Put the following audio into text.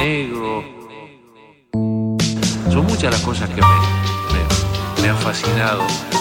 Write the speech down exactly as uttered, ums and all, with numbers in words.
negro. Son muchas las cosas que me, me, me han fascinado.